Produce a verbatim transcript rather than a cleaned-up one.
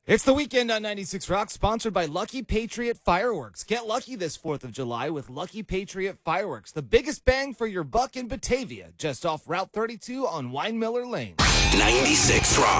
It's the weekend on ninety-six Rock, sponsored by Lucky Patriot Fireworks. Get lucky this fourth of July with Lucky Patriot Fireworks, the biggest bang for your buck in Batavia, just off Route thirty-two on Wine Miller Lane. ninety-six Rock.